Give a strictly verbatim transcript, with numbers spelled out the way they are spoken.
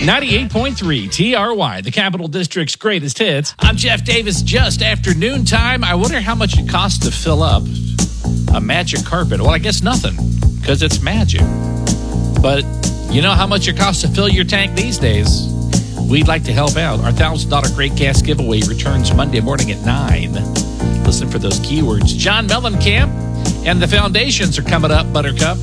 ninety-eight point three T R Y, the Capital District's greatest hits. I'm Jeff Davis, just after noontime. I wonder how much it costs to fill up a magic carpet. Well, I guess nothing, because it's magic. But you know how much it costs to fill your tank these days? We'd like to help out. Our one thousand dollars Great Gas Giveaway returns Monday morning at nine. Listen for those keywords. John Mellencamp and the Foundations are coming up, Buttercup.